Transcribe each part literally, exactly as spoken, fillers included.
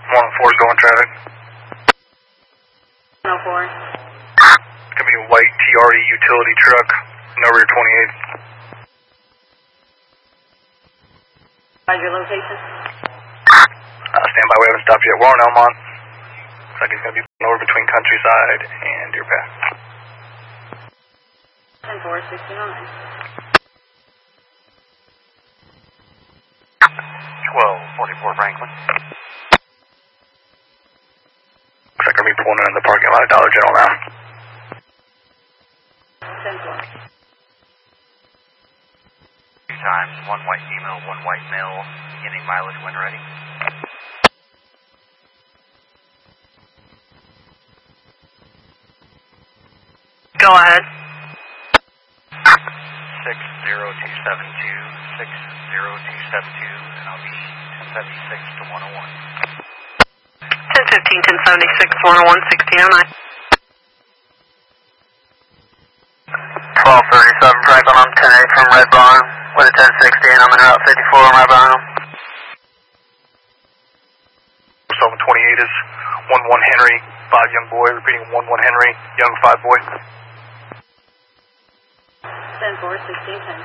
one oh four is going traffic. one oh four. It's going to be a white T R E utility truck, no rear twenty-eight. How's your location? Uh, stand by, we haven't stopped yet. We're on Elmont. Looks like he's going to be over between Countryside and Deer Path. ten four sixty-nine. twelve forty-four Franklin. Looks like we're going to be pulling in the parking lot at Dollar General now. ten four. Two times, one white female, one white male, beginning mileage when ready. Go ahead. six zero two seven two, six zero two seven two, and I'll be ten seventy-six to one oh one. ten fifteen, ten seventy-six, one oh one, sixteen oh nine. twelve thirty-seven Franklin, I'm ten eight from Red Barn with a ten sixty and I'm in Route fifty-four on Red Barn. seven twenty-eight is one one Henry, five young boy, repeating one one Henry, young five boy. ten four sixteen ten.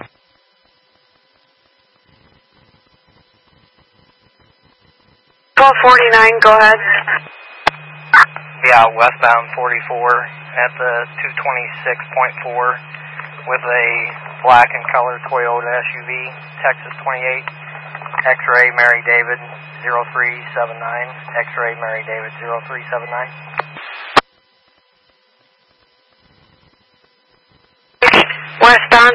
twelve forty-nine, go ahead. Yeah, westbound forty-four at the two twenty-six point four with a black and color Toyota S U V, Texas twenty-eight, X-ray Mary David zero three seven nine, X-ray Mary David zero three seven nine. Westbound.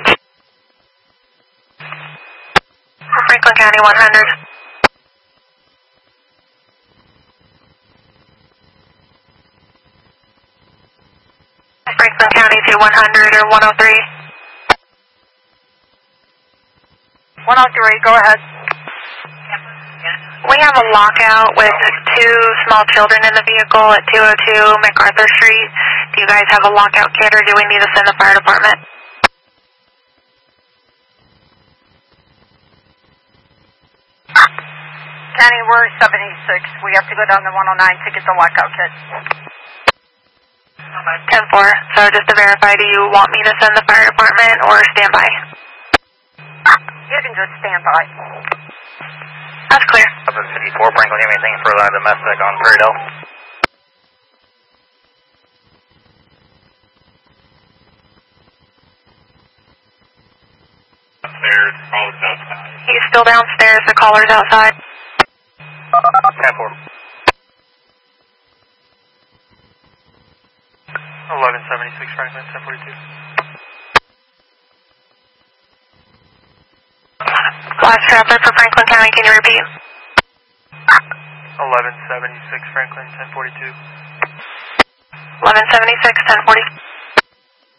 Franklin County one hundred. Franklin County to one hundred or one oh three. one oh three, go ahead. We have a lockout with two small children in the vehicle at two oh two MacArthur Street. Do you guys have a lockout kit or do we need to send the fire department? County, we're seventy-six. We have to go down to one oh nine to get the lockout kit. ten four. So just to verify, do you want me to send the fire department or stand by? You can just stand by. That's clear. Up at fifty-four, Franklin, you have anything further domestic on Prairie Dell? Upstairs, caller's outside. He's still downstairs, the caller's outside. ten four. eleven seventy-six Franklin, ten forty-two. Last traffic for Franklin County, can you repeat? eleven seventy-six Franklin, ten forty-two. eleven seventy-six, ten forty.